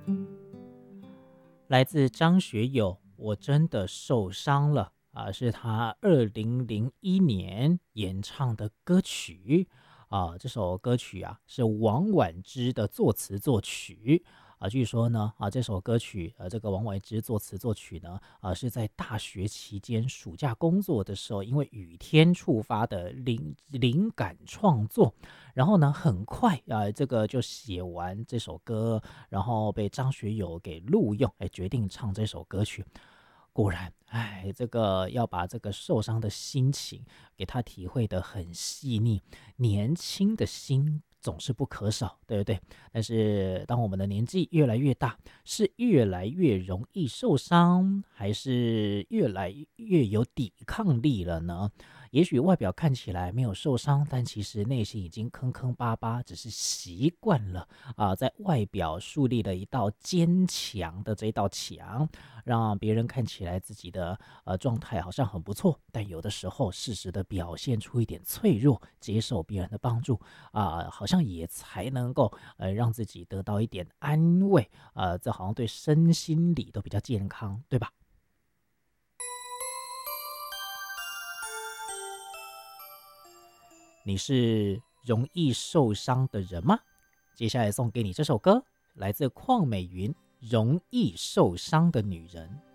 来自张学友，我真的受伤了是他2001年演唱的歌曲这首歌曲是王婉之的作词作曲据说呢这首歌曲这个王婉之作词作曲呢是在大学期间暑假工作的时候，因为雨天触发的灵感创作，然后呢很快这个就写完这首歌，然后被张学友给录用，决定唱这首歌曲。果然，这个要把这个受伤的心情给他体会得很细腻，年轻的心总是不可少，对不对？但是当我们的年纪越来越大，是越来越容易受伤，还是越来越有抵抗力了呢？也许外表看起来没有受伤，但其实内心已经坑坑巴巴，只是习惯了在外表树立了一道坚强的这一道墙，让别人看起来自己的状态好像很不错，但有的时候适时的表现出一点脆弱，接受别人的帮助好像也才能够让自己得到一点安慰这好像对身心理都比较健康，对吧？你是容易受伤的人吗？接下来送给你这首歌，来自邝美云，《容易受伤的女人》。